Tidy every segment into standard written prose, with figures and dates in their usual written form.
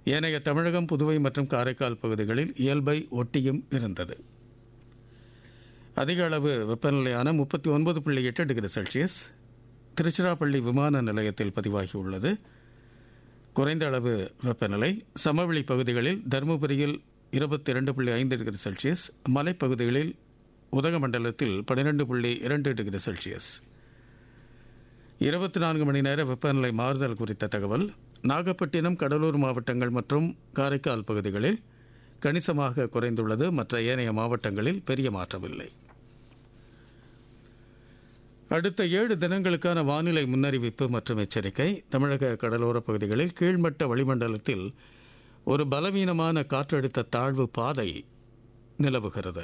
ஏனைய தமிழகம், புதுவை மற்றும் காரைக்கால் பகுதிகளில் இயல்பை ஒட்டியும் இருந்தது. அதிக அளவு வெப்பநிலையான 39.8 டிகிரி செல்சியஸ் திருச்சிராப்பள்ளி விமான நிலையத்தில் பதிவாகியுள்ளது. குறைந்த அளவு வெப்பநிலை சமவெளி பகுதிகளில் தருமபுரியில் 22.5 டிகிரி செல்சியஸ், மலைப்பகுதிகளில் உதகமண்டலத்தில் 12.2 டிகிரி செல்சியஸ். 24 மணி நேர வெப்பநிலை மாறுதல் குறித்த தகவல். நாகப்பட்டினம், கடலூர் மாவட்டங்கள் மற்றும் காரைக்கால் பகுதிகளில் கணிசமாக குறைந்துள்ளது. மற்ற ஏனைய மாவட்டங்களில் பெரிய மாற்றமில்லை. அடுத்த 7 தினங்களுக்கான வானிலை முன்னறிவிப்பு மற்றும் எச்சரிக்கை. தமிழக கடலோரப் பகுதிகளில் கீழ்மட்ட வளிமண்டலத்தில் ஒரு பலவீனமான காற்றழுத்த தாழ்வு பாதை நிலவுகிறது.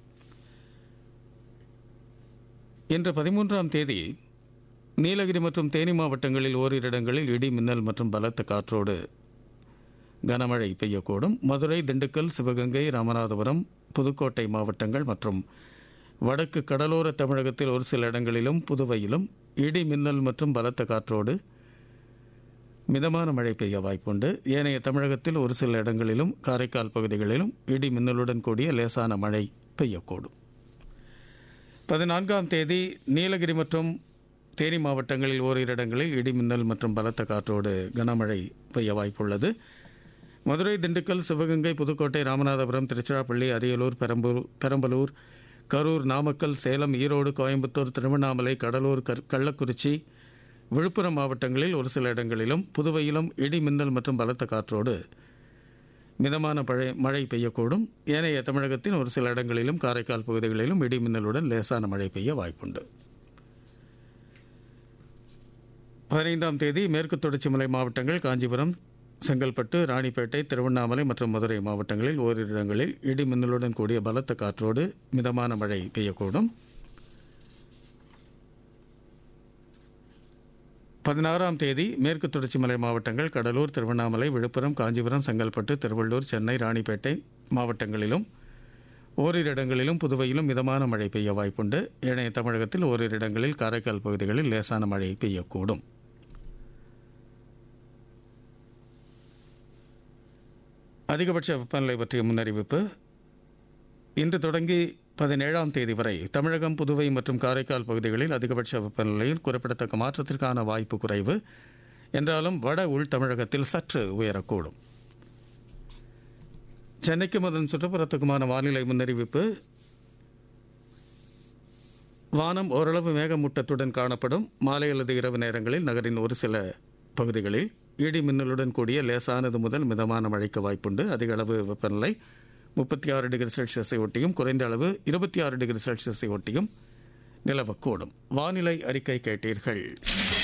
இன்று 13ஆம் தேதி நீலகிரி மற்றும் தேனி மாவட்டங்களில் ஓரிரு இடங்களில் இடி, மின்னல் மற்றும் பலத்த காற்றோடு கனமழை பெய்யக்கூடும். மதுரை, திண்டுக்கல், சிவகங்கை, ராமநாதபுரம், புதுக்கோட்டை மாவட்டங்கள் மற்றும் வடக்கு கடலோர தமிழகத்தில் ஒரு சில இடங்களிலும் புதுவையிலும் இடி, மின்னல் மற்றும் பலத்த காற்றோடு மிதமான மழை பெய்ய வாய்ப்புண்டு. ஏனைய தமிழகத்தில் ஒரு சில இடங்களிலும் காரைக்கால் பகுதிகளிலும் இடி, மின்னலுடன் கூடிய லேசான மழை பெய்யக்கூடும். 14ஆம் தேதி நீலகிரி மற்றும் தேனி மாவட்டங்களில் ஓரிரு இடங்களில் இடி, மின்னல் மற்றும் பலத்த காற்றோடு கனமழை பெய்ய வாய்ப்புள்ளது. மதுரை, திண்டுக்கல், சிவகங்கை, புதுக்கோட்டை, ராமநாதபுரம், திருச்சிராப்பள்ளி, அரியலூர், பெரம்பலூர், கரூர், நாமக்கல், சேலம், ஈரோடு, கோயம்புத்தூர், திருவண்ணாமலை, கடலூர், கள்ளக்குறிச்சி, விழுப்புரம் மாவட்டங்களில் ஒரு சில இடங்களிலும் புதுவையிலும் இடி, மின்னல் மற்றும் பலத்த காற்றோடு மிதமான மழை பெய்யக்கூடும். ஏனைய தமிழகத்தின் ஒரு சில இடங்களிலும் காரைக்கால் பகுதிகளிலும் இடி, மின்னலுடன் லேசான மழை பெய்ய வாய்ப்புண்டு. 15ஆம் தேதி மேற்கு தொடர்ச்சி மலை மாவட்டங்கள், காஞ்சிபுரம், செங்கல்பட்டு, ராணிப்பேட்டை, திருவண்ணாமலை மற்றும் மதுரை மாவட்டங்களில் ஓரிரு இடங்களில் இடி, மின்னலுடன் கூடிய பலத்த காற்றோடு மிதமான மழை பெய்யக்கூடும். 16ஆம் தேதி மேற்கு தொடர்ச்சி மலை மாவட்டங்கள், கடலூர், திருவண்ணாமலை, விழுப்புரம், காஞ்சிபுரம், செங்கல்பட்டு, திருவள்ளூர், சென்னை, ராணிப்பேட்டை மாவட்டங்களிலும் ஓரிரு இடங்களிலும் புதுவையிலும் மிதமான மழை பெய்ய வாய்ப்புண்டு. ஏனைய தமிழகத்தில் ஓரிரு இடங்களில் காரைக்கால் பகுதிகளில் லேசான மழை பெய்யக்கூடும். அதிகபட்ச வெப்பநிலை பற்றிய முன்னறிவிப்பு. இன்று தொடங்கி 17ஆம் தேதி வரை தமிழகம், புதுவை மற்றும் காரைக்கால் பகுதிகளில் அதிகபட்ச வெப்பநிலையில் குறிப்பிடத்தக்க மாற்றத்திற்கான வாய்ப்பு குறைவு என்றாலும் வட உள் தமிழகத்தில் சற்று உயரக்கூடும். சென்னைக்கும் அதன் சுற்றுப்புறத்துக்குமான வானிலை முன்னறிவிப்பு. வானம் ஓரளவு மேகமூட்டத்துடன் காணப்படும். மாலை அல்லது இரவு நேரங்களில் நகரின் ஒரு சில பகுதிகளில் இடி, மின்னலுடன் கூடிய லேசானது முதல் மிதமான மழைக்கு வாய்ப்புண்டு. அதிக அளவு வெப்பநிலை 36 டிகிரி செல்சியஸை ஒட்டியும் குறைந்த அளவு 26 டிகிரி செல்சியஸை ஒட்டியும் நிலவக்கூடும். வானிலை அறிக்கை கேட்டீர்கள்.